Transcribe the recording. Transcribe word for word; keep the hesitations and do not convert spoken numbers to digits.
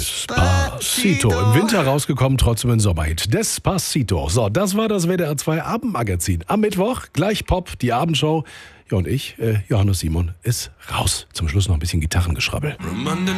Despacito. Im Winter rausgekommen, trotzdem ein Sommerhit. Despacito. So, das war das W D R zwei Abendmagazin. Am Mittwoch gleich Pop, die Abendshow. Ja, und ich, äh, Johannes Simon, ist raus. Zum Schluss noch ein bisschen Gitarrengeschrabbel.